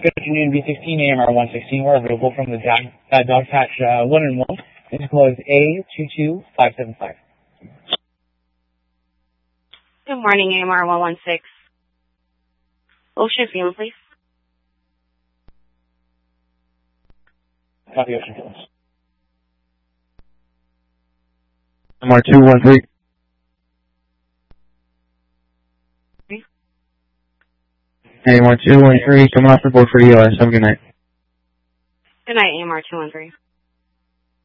Good afternoon, B16 AMR 116. We're available from the dog patch 1 and 1. This close A22575. Good morning, AMR 116. Ocean Field, please. Copy, Ocean Field. AMR 213. AMR 213, come off the board for EOS. Have a good night. Good night, AMR 213.